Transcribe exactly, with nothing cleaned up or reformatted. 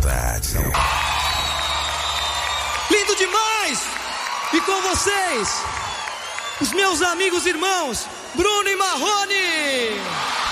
verdade. Lindo demais! E com vocês, os meus amigos e irmãos, Bruno e Marrone!